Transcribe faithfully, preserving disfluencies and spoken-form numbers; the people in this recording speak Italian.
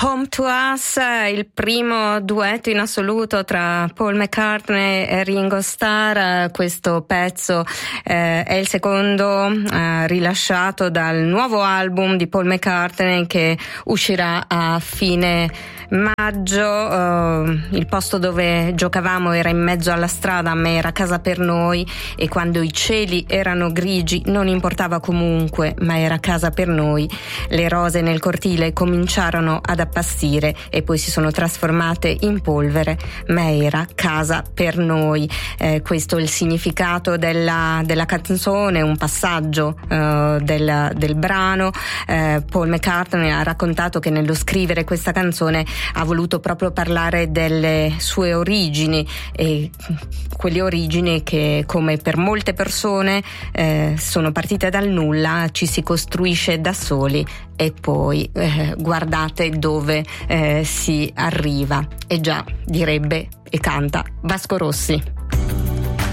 Home to Us, il primo duetto in assoluto tra Paul McCartney e Ringo Starr. Questo pezzo eh, è il secondo eh, rilasciato dal nuovo album di Paul McCartney che uscirà a fine maggio. Uh, il posto dove giocavamo era in mezzo alla strada, ma era casa per noi, e quando i cieli erano grigi non importava comunque, ma era casa per noi. Le rose nel cortile cominciarono ad appassire e poi si sono trasformate in polvere, ma era casa per noi. Eh, questo è il significato della, della canzone, un passaggio uh, del, del brano. Eh, Paul McCartney ha raccontato che nello scrivere questa canzone ha voluto proprio parlare delle sue origini, e quelle origini che, come per molte persone, eh, sono partite dal nulla, ci si costruisce da soli e poi eh, guardate dove eh, si arriva. E già, direbbe e canta Vasco Rossi.